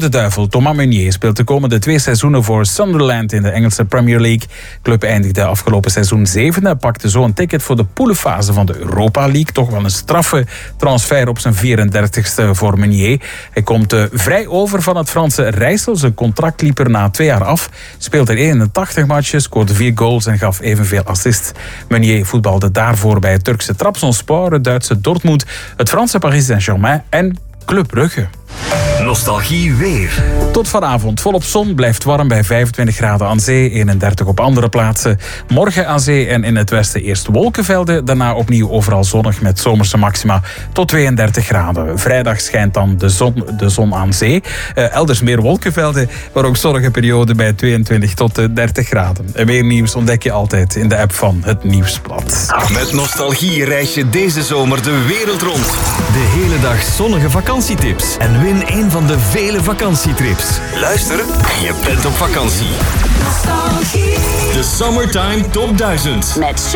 De Duivel, Thomas Meunier, speelt de komende 2 seizoenen voor Sunderland in de Engelse Premier League. De club eindigde afgelopen seizoen 7e, pakte zo een ticket voor de poelenfase van de Europa League. Toch wel een straffe transfer op zijn 34ste voor Meunier. Hij komt vrij over van het Franse Rijssel. Zijn contract liep er na 2 jaar af. Speelde er 81 matches, scoorde 4 goals en gaf evenveel assists. Meunier voetbalde daarvoor bij het Turkse Trabzonspor, het Duitse Dortmund, het Franse Paris Saint-Germain en Club Brugge. Nostalgie weer. Tot vanavond volop zon, blijft warm bij 25 graden aan zee, 31 op andere plaatsen. Morgen aan zee en in het westen eerst wolkenvelden, daarna opnieuw overal zonnig met zomerse maxima tot 32 graden. Vrijdag schijnt dan de zon aan zee. Elders meer wolkenvelden, maar ook zonnige perioden bij 22 tot 30 graden. En meer nieuws ontdek je altijd in de app van Het Nieuwsblad. Met Nostalgie reis je deze zomer de wereld rond. De hele dag zonnige vakantietips. En win een van de vele vakantietrips. Luister en je bent op vakantie. Nostalgie. De Summertime Top 1000. Met